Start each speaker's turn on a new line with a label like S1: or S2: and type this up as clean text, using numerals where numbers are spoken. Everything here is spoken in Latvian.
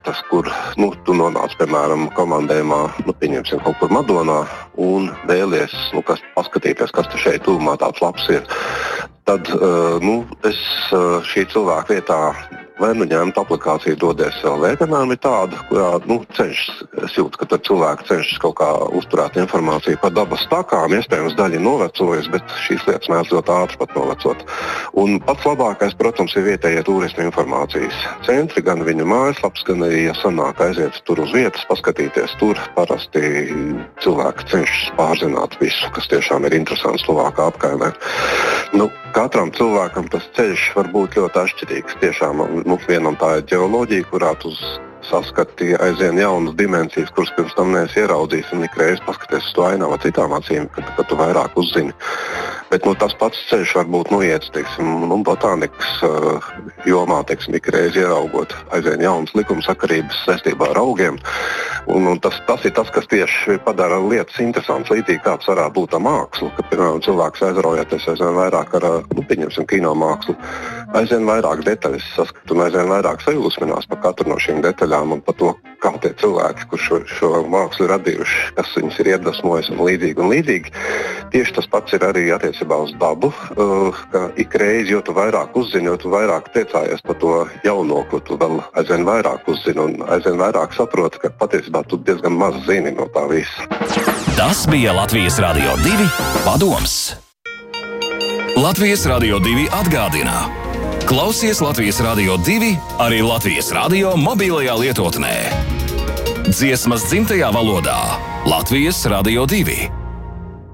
S1: tas, kur tu nonāc, piemēram, komandējumā, pieņemsim kaut kur Madonā un vēlies, paskatīties, kas te šeit tuvumā tāds labs ir, tad es šī cilvēka vietā vai ņemt aplikāciju dodies LV, piemēram, ir tāda, kurā es jūtu, ka tur cilvēki cenšas kaut kā uzturēt informāciju par dabas takām, iespējams, daļa novecojas, bet šīs lietas mēdz ļoti ātri pat novecot. Un pats labākais, protams, ir vietējie turismu informācijas centri, gan viņu mājaslaps, gan arī, ja sanāk aiziet tur uz vietas, paskatīties tur, parasti cilvēki cenšas pārzināt visu, kas tiešām ir interesants tuvākā apkaimē. Katram cilvēkam tas ceļš var būt ļoti atšķirīgs. Tiešām vienam tā ir ģeoloģija, kurā tu saskati aizvien jaunas dimensijas, kuras pirms tam neesi ieraudzījis, un ikreiz paskaties uz to ainām ar citām acīm, kad tu vairāk uzzini. Bet tas pats ceļš var būt noiets, botānikas jomā, ikreiz ieraugot aizvien jaunas likumsakarības saistībā ar augiem. Un tas ir tas, kas tieši padara lietas interesantas, līdzīgi kāds varētu būt ar mākslu, ka, piemēram, cilvēks aizraujoties aizvien vairāk ar, pieņemsim, kino mākslu, aizvien vairāk detaļas saskat un aizvien vairāk sajūsminās par katru no šīm detaļām un par to, kā tie cilvēki, kur šo mākslu ir radījuši, kas viņus ir iedvesmojis un līdzīgi. Tieši tas pats ir arī attiecībā uz dabu, ka ikreiz, jo tu vairāk uzzini, jo tu vairāk priecājies par to jauno, ko tu vēl aizvien vairāk uzzini un aizvien vairāk saproti, ka patiesībā tu diezgan maz zini no tā visa.
S2: Tas bija Latvijas Radio 2 padoms. Latvijas Radio 2 atgādina. Klausies Latvijas Radio 2 arī Latvijas Radio mobilajā lietotnē. Dziesmas dzimtajā valodā Latvijas Radio 2.